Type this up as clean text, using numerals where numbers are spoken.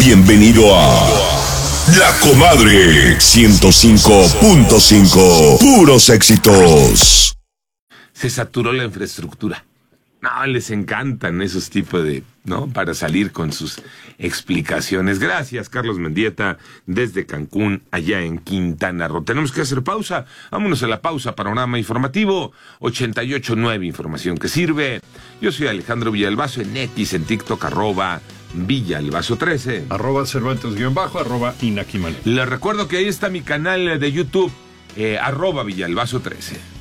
Bienvenido a La Comadre 105.5. Puros éxitos. Se saturó la infraestructura. No, les encantan esos tipos de, ¿no? Para salir con sus explicaciones. Gracias, Carlos Mendieta, desde Cancún, allá en Quintana Roo. Tenemos que hacer pausa. Vámonos a la pausa. Panorama informativo 88.9, información que sirve. Yo soy Alejandro Villalbazo en X, en TikTok, @Villalbazo13. @Cervantes_, @Inaki Manuel. Les recuerdo que ahí está mi canal de YouTube, @Villalbazo13.